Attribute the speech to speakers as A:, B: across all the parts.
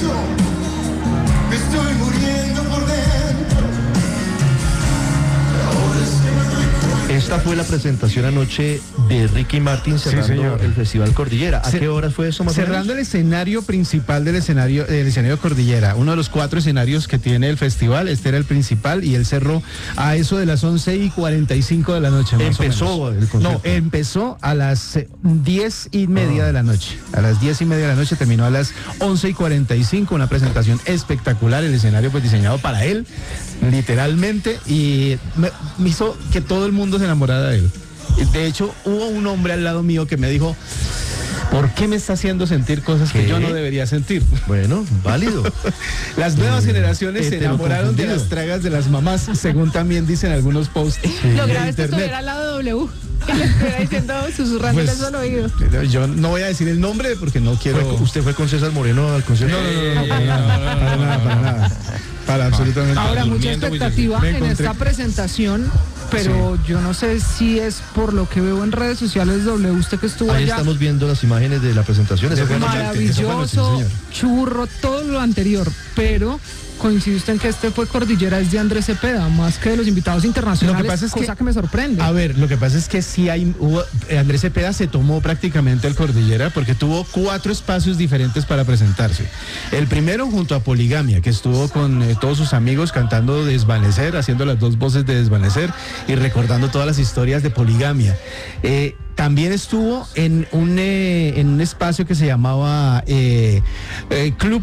A: me estoy muriendo por dentro. Ahora es que me doy cuenta.
B: Esta fue la presentación anoche de Ricky Martin cerrando el Festival Cordillera. ¿A qué horas fue eso más o menos?
C: Cerrando el escenario principal del escenario Cordillera, uno de los 4 escenarios que tiene el festival. Este era el principal y él cerró a eso de las 11:45 de la noche.
B: Empezó el concierto.
C: No, empezó a las 10:30 de la noche. A las 10:30 de la noche, terminó a las 11:45. Una presentación espectacular. El escenario pues diseñado para él, literalmente, y me hizo que todo el mundo se enamorara de él. De hecho, hubo un hombre al lado mío que me dijo: ¿por qué me está haciendo sentir cosas que yo no debería sentir?
B: Bueno, válido.
C: Las nuevas generaciones se enamoraron de las tragas de las mamás, según también dicen algunos posts.
D: Lo grave es que estuviera al lado de W, que le estuviera diciendo, susurrándoles
C: Pues,
D: al oído.
C: Yo no voy a decir el nombre porque no quiero...
B: ¿Usted fue con César Moreno al concierto?
C: No, para nada. Para absolutamente nada.
D: Ahora, mucha expectativa en esta presentación, pero yo no sé si es por lo que veo en redes sociales. W, usted que estuvo
B: Ahí
D: allá,
B: estamos viendo las imágenes de la presentación. Eso fue anoche.
D: maravilloso, churro, todo lo anterior, pero coincide usted en que este fue Cordillera, es de Andrés Cepeda, más que de los invitados internacionales,
C: Lo que pasa es
D: cosa que me sorprende.
C: A ver, lo que pasa es que sí Andrés Cepeda se tomó prácticamente el Cordillera porque tuvo 4 espacios diferentes para presentarse. El primero junto a Poligamia, que estuvo con todos sus amigos cantando Desvanecer, haciendo las 2 voces de Desvanecer y recordando todas las historias de Poligamia. También estuvo en un espacio que se llamaba Club,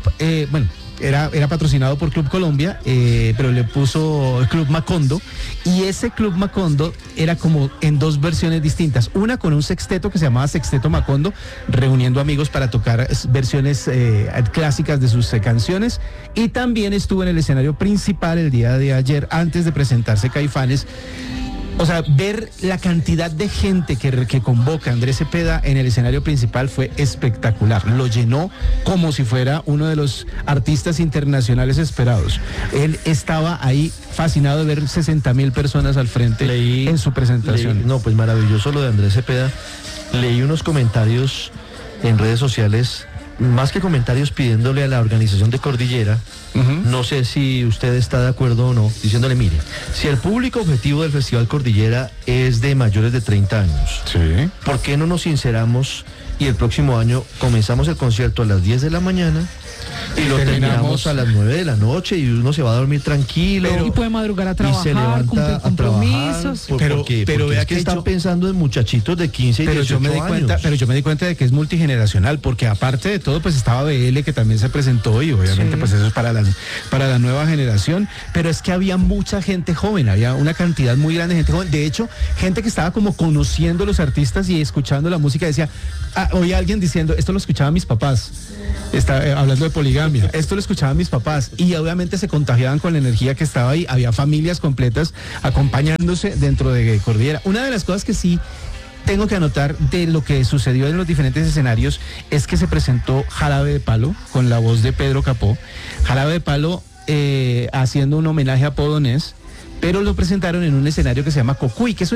C: era patrocinado por Club Colombia, pero le puso Club Macondo, y ese Club Macondo era como en 2 versiones distintas, una con un sexteto que se llamaba Sexteto Macondo, reuniendo amigos para tocar versiones clásicas de sus canciones, y también estuvo en el escenario principal el día de ayer, antes de presentarse Caifanes. O sea, ver la cantidad de gente que convoca Andrés Cepeda en el escenario principal fue espectacular. Lo llenó como si fuera uno de los artistas internacionales esperados. Él estaba ahí fascinado de ver 60,000 personas al frente en su presentación.
B: No, pues maravilloso lo de Andrés Cepeda. Leí unos comentarios en redes sociales, más que comentarios pidiéndole a la organización de Cordillera, no sé si usted está de acuerdo o no, diciéndole, mire, si el público objetivo del Festival Cordillera es de mayores de 30 años, ¿por qué no nos sinceramos y el próximo año comenzamos el concierto a las 10 de la mañana y lo terminamos a las 9 de la noche y uno se va a dormir tranquilo?
D: Y puede madrugar a trabajar,
B: y se levanta
D: cumplir compromisos.
B: Pero vea que están pensando en muchachitos de 15 y 18 años.
C: Pero yo me di cuenta de que es multigeneracional, porque aparte de todo, pues estaba BL, que también se presentó, y obviamente pues eso es para la nueva generación, pero es que había mucha gente joven, había una cantidad muy grande de gente joven. De hecho, gente que estaba como conociendo a los artistas y escuchando la música, decía, oía alguien diciendo, esto lo escuchaban mis papás, hablando de Poligamia, esto lo escuchaban mis papás, y obviamente se contagiaban con la energía que estaba ahí. Había familias completas acompañándose dentro de Cordillera. Una de las cosas que sí tengo que anotar de lo que sucedió en los diferentes escenarios es que se presentó Jarabe de Palo con la voz de Pedro Capó. Jarabe de Palo haciendo un homenaje a Podonés, pero lo presentaron en un escenario que se llama Cocuy, que es